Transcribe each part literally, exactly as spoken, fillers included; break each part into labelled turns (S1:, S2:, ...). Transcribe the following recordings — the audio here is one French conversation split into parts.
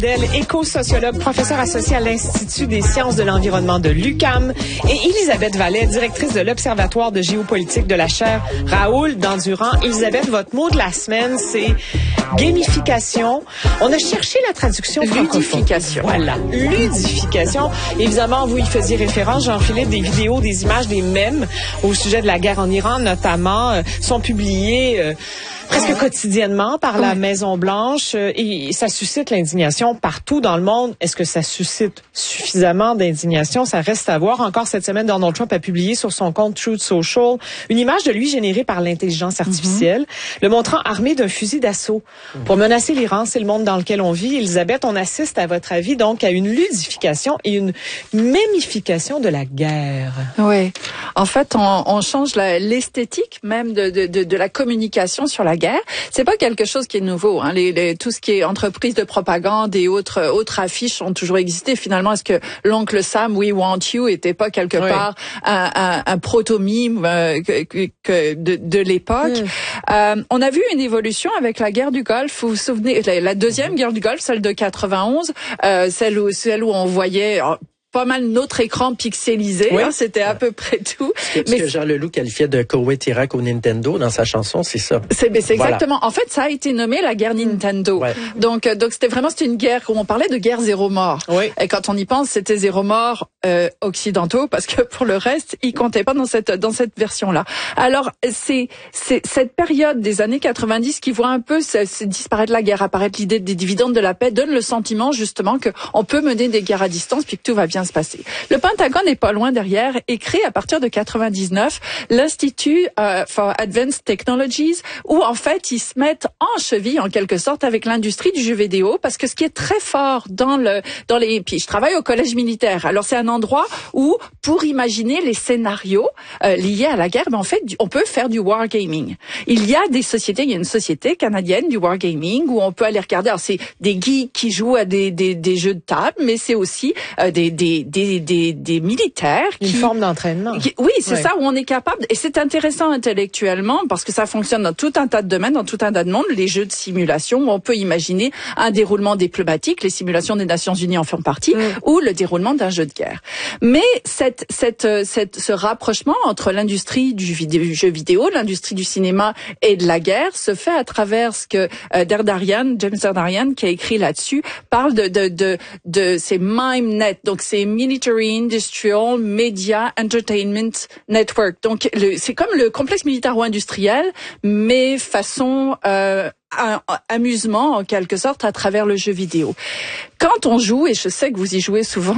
S1: Éco-sociologue, professeure associée à l'Institut des sciences de l'environnement de l'U Q A M, et Elisabeth Vallet, directrice de l'Observatoire de géopolitique de la chaire Raoul d'Endurant. Elisabeth, votre mot de la semaine, c'est gamification. On a cherché la traduction francophone.
S2: Ludification.
S1: Voilà, ludification. Évidemment, vous y faisiez référence, Jean-Philippe, des vidéos, des images, des mèmes au sujet de la guerre en Iran, notamment, euh, sont publiés euh, presque quotidiennement par la Maison-Blanche, euh, et ça suscite l'indignation partout dans le monde. Est-ce que ça suscite suffisamment d'indignation? Ça reste à voir. Encore cette semaine, Donald Trump a publié sur son compte Truth Social une image de lui générée par l'intelligence artificielle, mm-hmm. le montrant armé d'un fusil d'assaut pour menacer l'Iran. C'est le monde dans lequel on vit. Elisabeth, on assiste, à votre avis, donc à une ludification et une mémification de la guerre.
S2: Oui. En fait, on, on change la, l'esthétique même de, de, de, de la communication sur la guerre. C'est pas quelque chose qui est nouveau. Hein. Les, les, tout ce qui est entreprises de propagande et autres, autres affiches ont toujours existé. Finalement, est-ce que l'oncle Sam, We Want You, était pas quelque oui. part un, un, un proto-mime euh, que, que de, de l'époque? Mm. Euh, on a vu une évolution avec la guerre du Golfe. Vous vous souvenez, la, la deuxième guerre du Golfe, celle de quatre-vingt-onze, euh, celle où, celle où on voyait... Oh, pas mal notre écran pixelisé, oui. hein, c'était à peu près tout.
S3: Ce que, mais ce que Jean Leloup qualifiait de Koweït Irak au Nintendo dans sa chanson, c'est ça.
S2: C'est, mais c'est voilà. exactement. En fait, ça a été nommé la guerre Nintendo. Ouais. Donc, donc c'était vraiment c'était une guerre où on parlait de guerre zéro mort. Oui. Et quand on y pense, c'était zéro mort euh, occidentaux parce que pour le reste, ils comptaient pas dans cette dans cette version-là. Alors, c'est c'est cette période des années quatre-vingt-dix qui voit un peu c'est, c'est disparaître la guerre, apparaître l'idée des dividendes de la paix, donne le sentiment justement que on peut mener des guerres à distance puis que tout va bien se passer. Le Pentagone n'est pas loin derrière et crée à partir de quatre-vingt-dix-neuf l'Institut uh, for Advanced Technologies où en fait ils se mettent en cheville en quelque sorte avec l'industrie du jeu vidéo parce que ce qui est très fort dans le dans les puis je travaille au collège militaire. Alors c'est un endroit où pour imaginer les scénarios euh, liés à la guerre, ben en fait on peut faire du wargaming. Il y a des sociétés, il y a une société canadienne du wargaming où on peut aller regarder. Alors c'est des geeks qui jouent à des des, des jeux de table, mais c'est aussi euh, des des des Des, des militaires.
S1: Une qui, forme d'entraînement.
S2: Qui, oui, c'est ouais. ça, où on est capable, et c'est intéressant intellectuellement, parce que ça fonctionne dans tout un tas de domaines, dans tout un tas de mondes, les jeux de simulation, où on peut imaginer un déroulement diplomatique, les simulations des Nations Unies en font partie, mm. ou le déroulement d'un jeu de guerre. Mais cette, cette, cette, ce rapprochement entre l'industrie du, vidéo, du jeu vidéo, l'industrie du cinéma et de la guerre se fait à travers ce que euh, Derdarian, James Derdarian, qui a écrit là-dessus, parle de, de, de, de ces MIMEnet, donc c'est Military Industrial Media Entertainment Network. Donc, le, c'est comme le complexe militaro-industriel, mais façon euh, un, un amusement en quelque sorte à travers le jeu vidéo. Quand on joue, et je sais que vous y jouez souvent,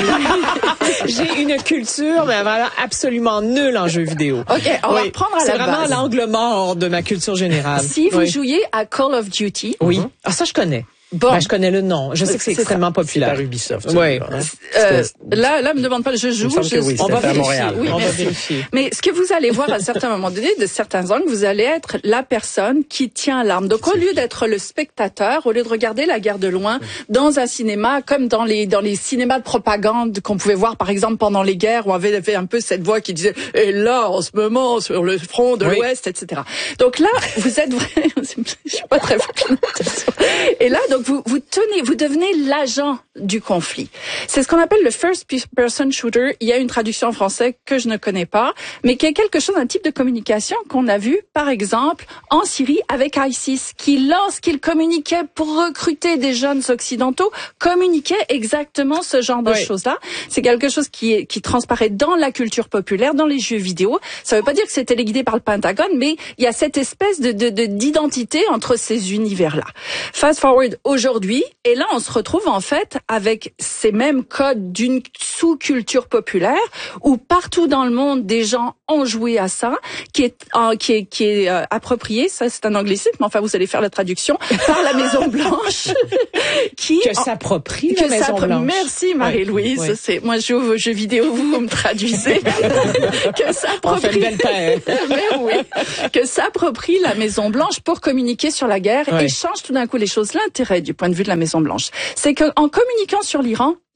S1: j'ai une culture mais voilà, absolument nulle en jeu vidéo.
S2: Ok, on oui. va reprendre à
S1: c'est
S2: la base.
S1: C'est vraiment l'angle mort de ma culture générale.
S2: Si vous
S1: oui.
S2: jouiez à Call of Duty,
S1: oui, mm-hmm. ah ça je connais. Bon. Ben, je connais le nom. Je sais que c'est, c'est extrêmement ça. populaire.
S3: C'est par Ubisoft.
S1: Oui.
S3: Hein?
S2: Euh, là, là, me demande pas. Je joue. Je,
S3: oui,
S2: on va
S3: vérifier. Montréal.
S2: Oui,
S1: on
S2: merci.
S1: va vérifier.
S2: Mais ce que vous allez voir à un certain moment donné, de certains angles, vous allez être la personne qui tient l'arme. Donc, au lieu d'être le spectateur, au lieu de regarder la guerre de loin dans un cinéma, comme dans les dans les cinémas de propagande qu'on pouvait voir, par exemple, pendant les guerres, où on avait fait un peu cette voix qui disait "Et là, en ce moment, sur le front de oui. l'Ouest, et cetera" Donc là, vous êtes vrai. Je suis pas très forte. Et là, donc vous vous tenez. Vous devenez l'agent du conflit. C'est ce qu'on appelle le first person shooter. Il y a une traduction en français que je ne connais pas, mais qui est quelque chose, un type de communication qu'on a vu, par exemple, en Syrie avec ISIS, qui, lorsqu'il communiquait pour recruter des jeunes occidentaux, communiquait exactement ce genre de oui. choses-là. C'est quelque chose qui est, qui transparaît dans la culture populaire, dans les jeux vidéo. Ça ne veut pas dire que c'était guidé par le Pentagone, mais il y a cette espèce de, de, de d'identité entre ces univers-là. Fast forward aujourd'hui, et là, on se retrouve en fait avec ces mêmes codes d'une sous-culture populaire où partout dans le monde, des gens ont joué à ça, qui est euh, qui est qui est euh, approprié. Ça, c'est un anglicisme, mais enfin, vous allez faire la traduction par la Maison Blanche, qui
S1: que s'approprie la Maison Blanche.
S2: Merci Marie-Louise. Oui, oui. C'est moi, je joue aux jeux vidéo, vous, vous me traduisez. que s'approprie.
S1: On fait une belle paire.
S2: Mais oui, que s'approprie la Maison Blanche pour communiquer sur la guerre oui. et change tout d'un coup les choses. L'intérêt du point de vue de la Maison Blanche, c'est qu'en communiquant sur l'Iran,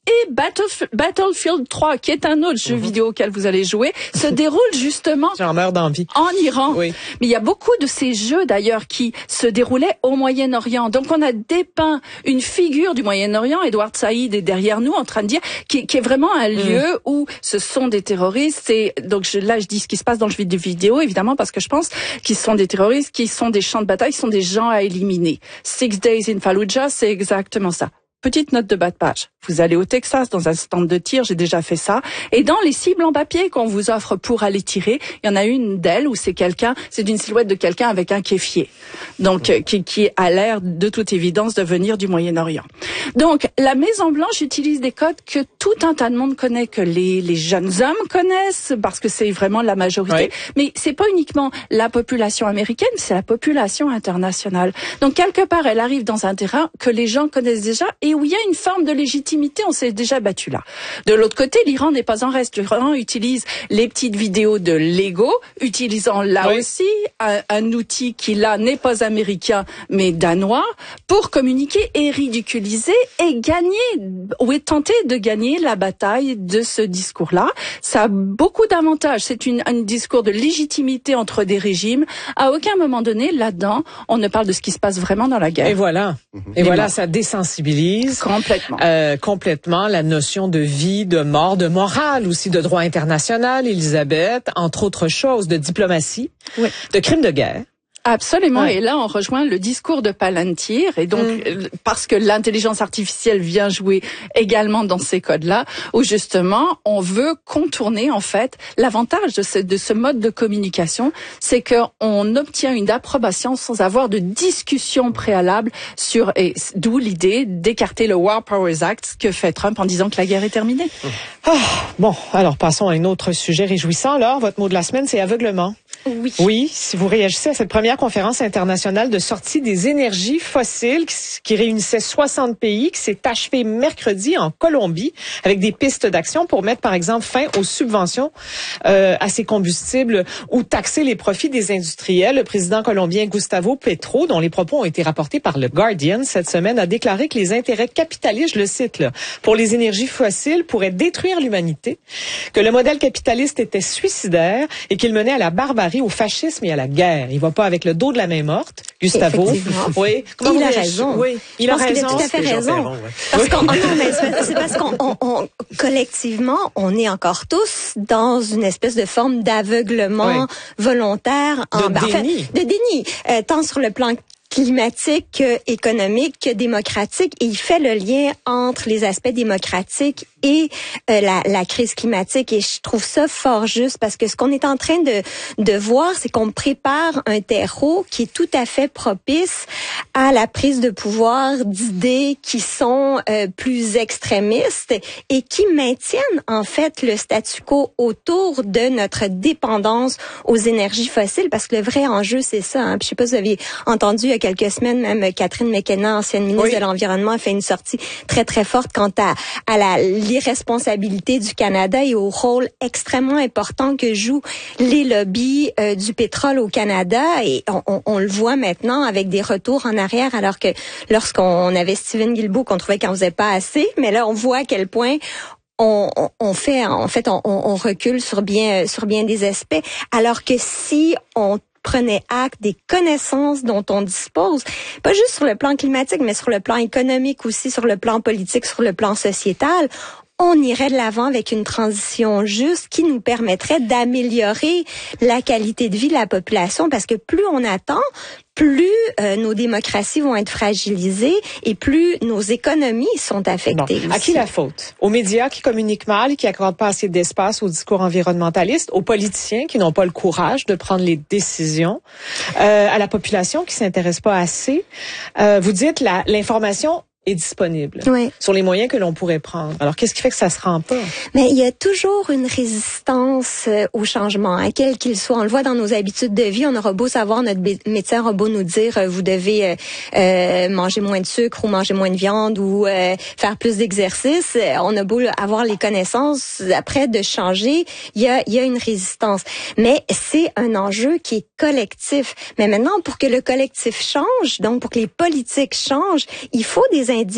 S2: et Battlef- Battlefield trois, qui est un autre jeu
S3: Mm-hmm.
S2: vidéo auquel vous allez jouer, se déroule justement
S1: J'en meurs d'envie.
S2: en Iran.
S1: Oui.
S2: Mais il y a beaucoup de ces jeux d'ailleurs qui se déroulaient au Moyen-Orient. Donc on a dépeint une figure du Moyen-Orient, Edward Saïd est derrière nous en train de dire, qui, qui est vraiment un lieu mm. où ce sont des terroristes. Et donc je, là je dis ce qui se passe dans le vidéo évidemment parce que je pense qu'ils sont des terroristes, qui sont des champs de bataille, qui sont des gens à éliminer. Six Days in Fallujah, c'est exactement ça. Petite note de bas de page. Vous allez au Texas dans un stand de tir, j'ai déjà fait ça. Et dans les cibles en papier qu'on vous offre pour aller tirer, il y en a une d'elles où c'est quelqu'un, c'est d'une silhouette de quelqu'un avec un kéfier. Donc, euh, qui, qui a l'air de toute évidence de venir du Moyen-Orient. Donc, la Maison Blanche utilise des codes que tout un tas de monde connaît, que les, les jeunes hommes connaissent, parce que c'est vraiment la majorité. Oui. Mais c'est pas uniquement la population américaine, c'est la population internationale. Donc, quelque part, elle arrive dans un terrain que les gens connaissent déjà et où il y a une forme de légitimité, on s'est déjà battu là. De l'autre côté, l'Iran n'est pas en reste. L'Iran utilise les petites vidéos de Lego, utilisant là oui. aussi un, un outil qui là n'est pas américain mais danois, pour communiquer et ridiculiser et gagner, ou est tenté de gagner la bataille de ce discours-là. Ça a beaucoup d'avantages. C'est une, un discours de légitimité entre des régimes. À aucun moment donné, là-dedans, on ne parle de ce qui se passe vraiment dans la guerre.
S1: Et voilà. Et, et voilà, ça désensibilise
S2: complètement.
S1: Euh, complètement la notion de vie, de mort, de morale aussi, de droit international, Elisabeth, entre autres choses, de diplomatie, oui. de crimes de guerre.
S2: Absolument. Ouais. Et là, on rejoint le discours de Palantir. Et donc, mm. parce que l'intelligence artificielle vient jouer également dans ces codes-là, où justement, on veut contourner, en fait, l'avantage de ce, de ce mode de communication, c'est qu'on obtient une approbation sans avoir de discussion préalable sur, et d'où l'idée d'écarter le War Powers Act que fait Trump en disant que la guerre est terminée.
S1: Ah, bon, alors passons à un autre sujet réjouissant. Alors, votre mot de la semaine, c'est aveuglement.
S2: Oui.
S1: Oui, si vous réagissez à cette première conférence internationale de sortie des énergies fossiles qui réunissait soixante pays, qui s'est achevée mercredi en Colombie avec des pistes d'action pour mettre, par exemple, fin aux subventions euh, à ces combustibles ou taxer les profits des industriels. Le président colombien Gustavo Petro, dont les propos ont été rapportés par le Guardian cette semaine, a déclaré que les intérêts capitalistes, je le cite là, pour les énergies fossiles pourraient détruire l'humanité, que le modèle capitaliste était suicidaire et qu'il menait à la barbarie, au fascisme et à la guerre. Il va pas avec le dos de la main morte, Gustavo.
S4: Oui. Comment il a raison.
S1: Oui, il a raison.
S4: Il a tout à fait raison. Ferrand, ouais. Parce qu'on, non, mais c'est parce qu'on, on, on, collectivement, on est encore tous dans une espèce de forme d'aveuglement oui. volontaire,
S1: en, de
S4: enfin,
S1: déni,
S4: de déni, euh, tant sur le plan climatique, économique, que démocratique, et il fait le lien entre les aspects démocratiques et euh, la, la crise climatique, et je trouve ça fort juste parce que ce qu'on est en train de, de voir, c'est qu'on prépare un terreau qui est tout à fait propice à la prise de pouvoir d'idées qui sont euh, plus extrémistes et qui maintiennent en fait le statu quo autour de notre dépendance aux énergies fossiles, parce que le vrai enjeu, c'est ça. Hein. Puis, je sais pas si vous aviez entendu il y a quelques semaines, même Catherine McKenna, ancienne ministre oui. de l'Environnement, a fait une sortie très, très forte quant à, à la l'irresponsabilité du Canada et au rôle extrêmement important que jouent les lobbies euh, du pétrole au Canada. Et on, on, on le voit maintenant avec des retours en arrière, alors que lorsqu'on avait Stephen Guilbeault, qu'on trouvait qu'on faisait pas assez, mais là, on voit à quel point On, on, on fait, en fait, on, on recule sur bien, sur bien des aspects, alors que si on prenait acte des connaissances dont on dispose, pas juste sur le plan climatique, mais sur le plan économique aussi, sur le plan politique, sur le plan sociétal, on irait de l'avant avec une transition juste qui nous permettrait d'améliorer la qualité de vie de la population, parce que plus on attend, plus euh, nos démocraties vont être fragilisées et plus nos économies sont affectées.
S1: Bon. À qui la faute? Aux médias qui communiquent mal, qui accordent pas assez d'espace au discours environnementaliste, aux politiciens qui n'ont pas le courage de prendre les décisions, euh, à la population qui s'intéresse pas assez. Euh, vous dites la, l'information est disponible
S4: oui.
S1: sur les moyens que l'on pourrait prendre. Alors, qu'est-ce qui fait que ça se rend pas?
S4: Mais il y a toujours une résistance au changement, hein, quel qu'il soit. On le voit dans nos habitudes de vie. On aura beau savoir, notre médecin aura beau nous dire, euh, vous devez euh, euh, manger moins de sucre ou manger moins de viande ou euh, faire plus d'exercice. On a beau avoir les connaissances, après de changer, il y a, il y a une résistance. Mais c'est un enjeu qui est collectif. Mais maintenant, pour que le collectif change, donc pour que les politiques changent, il faut des